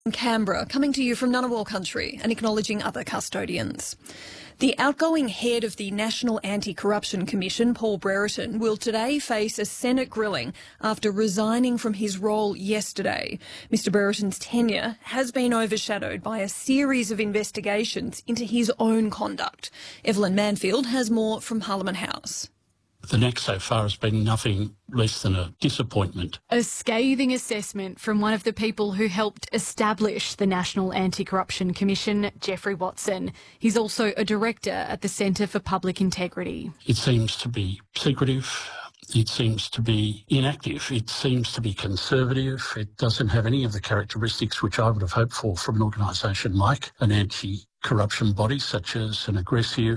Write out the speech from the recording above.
In Canberra, coming to you from Ngunnawal country and acknowledging other custodians. The outgoing head of the National Anti-Corruption Commission, Paul Brereton, will today face a Senate grilling after resigning from his role yesterday. Mr Brereton's tenure has been overshadowed by a series of investigations into his own conduct. Evelyn Manfield has more from Parliament House. The next so far has been nothing less than a disappointment. A scathing assessment from one of the people who helped establish the National Anti-Corruption Commission, Geoffrey Watson. He's also a director at the Centre for Public Integrity. It seems to be secretive. It seems to be inactive. It seems to be conservative. It doesn't have any of the characteristics which I would have hoped for from an organisation like an anti-corruption body, such as an aggressive,